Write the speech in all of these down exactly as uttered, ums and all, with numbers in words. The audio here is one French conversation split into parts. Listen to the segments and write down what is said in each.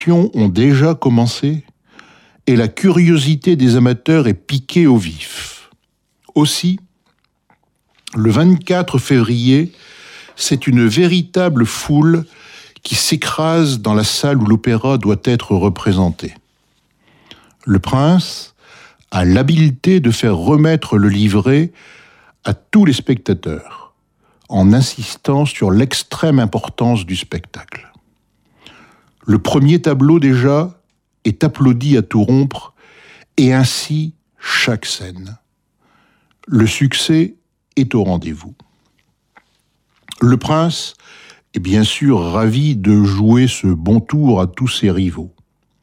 ont déjà commencé et la curiosité des amateurs est piquée au vif. Aussi, le vingt-quatre février, c'est une véritable foule qui s'écrase dans la salle où l'opéra doit être représenté. Le prince a l'habileté de faire remettre le livret à tous les spectateurs, en insistant sur l'extrême importance du spectacle. Le premier tableau, déjà, est applaudi à tout rompre, et ainsi chaque scène. Le succès est au rendez-vous. Le prince est bien sûr ravi de jouer ce bon tour à tous ses rivaux.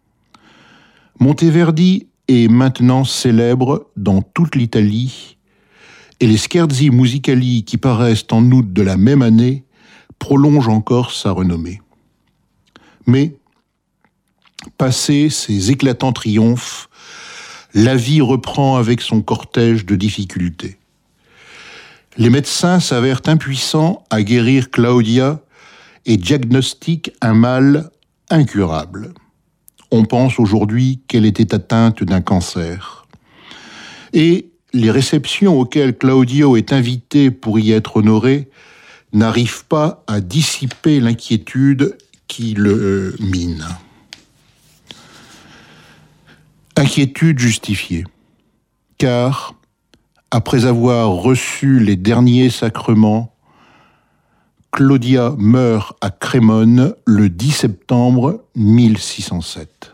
Monteverdi est maintenant célèbre dans toute l'Italie, et les Scherzi Musicali qui paraissent en août de la même année prolongent encore sa renommée. Mais, passé ces éclatants triomphes, la vie reprend avec son cortège de difficultés. Les médecins s'avèrent impuissants à guérir Claudia et diagnostiquent un mal incurable. On pense aujourd'hui qu'elle était atteinte d'un cancer. Et les réceptions auxquelles Claudio est invité pour y être honoré n'arrivent pas à dissiper l'inquiétude qui le mine. Inquiétude justifiée, car, après avoir reçu les derniers sacrements, Claudia meurt à Crémone le dix septembre mille six cent sept.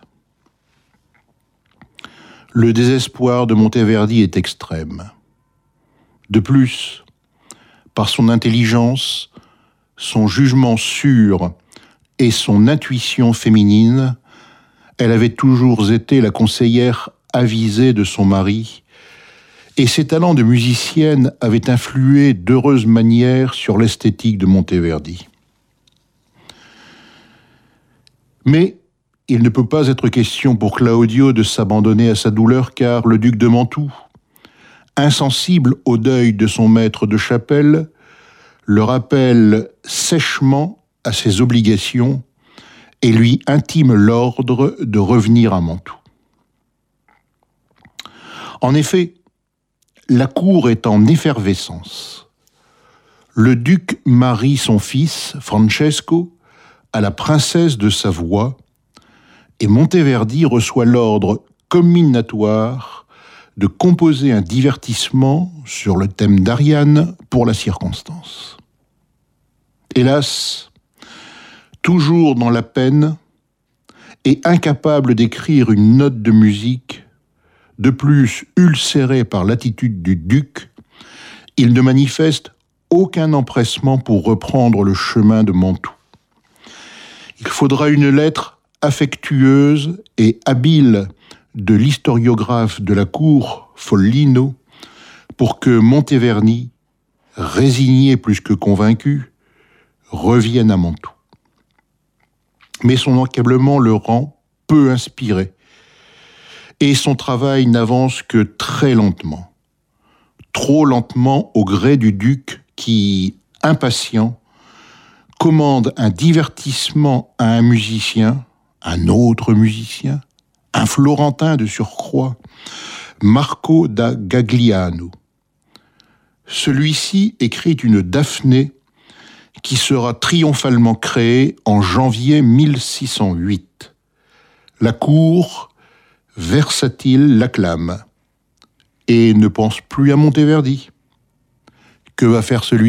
Le désespoir de Monteverdi est extrême. De plus, par son intelligence, son jugement sûr et son intuition féminine, elle avait toujours été la conseillère avisée de son mari, et ses talents de musicienne avaient influé d'heureuses manières sur l'esthétique de Monteverdi. Mais il ne peut pas être question pour Claudio de s'abandonner à sa douleur, car le duc de Mantoue, insensible au deuil de son maître de chapelle, le rappelle sèchement à ses obligations et lui intime l'ordre de revenir à Mantoue. En effet, la cour est en effervescence. Le duc marie son fils, Francesco, à la princesse de Savoie, et Monteverdi reçoit l'ordre comminatoire de composer un divertissement sur le thème d'Ariane pour la circonstance. Hélas, toujours dans la peine et incapable d'écrire une note de musique, de plus ulcéré par l'attitude du duc, il ne manifeste aucun empressement pour reprendre le chemin de Mantoue. Il faudra une lettre affectueuse et habile de l'historiographe de la cour, Follino, pour que Monteverdi, résigné plus que convaincu, revienne à Mantoue. Mais son accablement le rend peu inspiré, et son travail n'avance que très lentement, trop lentement au gré du duc qui, impatient, commande un divertissement à un musicien, un autre musicien, un Florentin de surcroît, Marco da Gagliano. Celui-ci écrit une Daphné qui sera triomphalement créée en janvier mille six cent huit. La cour, versatile, l'acclame et ne pense plus à Monteverdi. Que va faire celui-ci ?